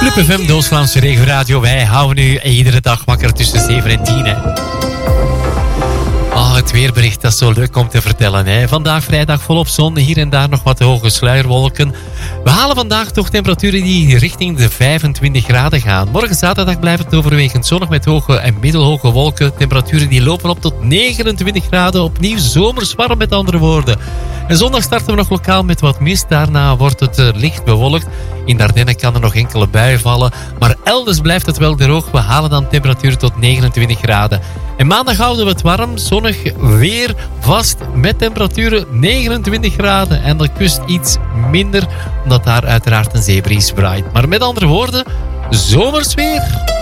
Club FM, de Oost-Vlaamse Regenradio. Wij houden u iedere dag wakker tussen 7 en 10. Hè. Oh, het weerbericht, dat is zo leuk om te vertellen. Hè. Vandaag vrijdag volop zon, hier en daar nog wat hoge sluierwolken. We halen vandaag toch temperaturen die richting de 25 graden gaan. Morgen zaterdag blijft het overwegend zonnig met hoge en middelhoge wolken. Temperaturen die lopen op tot 29 graden. Opnieuw zomers warm met andere woorden. En zondag starten we nog lokaal met wat mist. Daarna wordt het licht bewolkt. In de Ardennen kan er nog enkele buien vallen. Maar elders blijft het wel droog. We halen dan temperaturen tot 29 graden. En maandag houden we het warm, zonnig weer vast met temperaturen 29 graden. En de kust iets minder, omdat daar uiteraard een zeebries waait. Maar met andere woorden, zomers weer.